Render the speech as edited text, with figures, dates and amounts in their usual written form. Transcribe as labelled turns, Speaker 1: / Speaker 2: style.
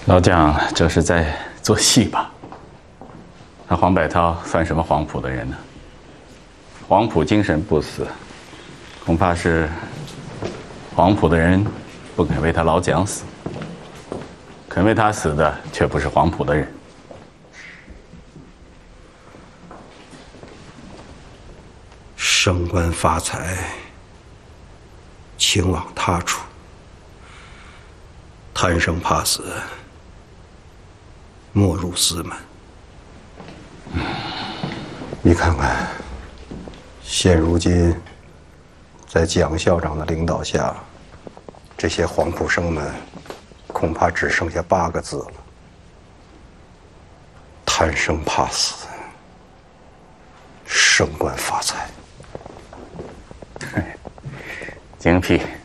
Speaker 1: 老蒋这是在做戏吧？那黄百韬算什么黄埔的人呢？黄埔精神不死，恐怕是黄埔的人不肯为他老蒋死，肯为他死的却不是黄埔的人。
Speaker 2: 升官发财，情往他处；贪生怕死，莫入私门。你看看，现如今，在蒋校长的领导下，这些黄埔生们恐怕只剩下8个字了：贪生怕死，升官发财。
Speaker 1: 精辟。